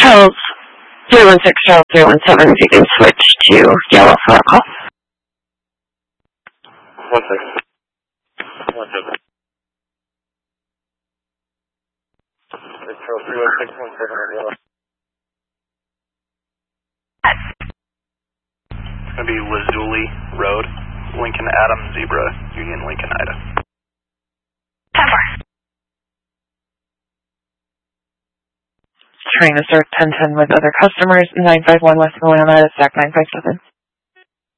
Charles 316, Charles 317, you can switch to yellow for a call. 1 second. 1 second. It's Charles 316, yellow. It's going to be Lazuli Road, Lincoln Adam Zebra, Union Lincoln Ida. 10-4. Trying to start 1010 with other customers, 951 West Milano, stack 957.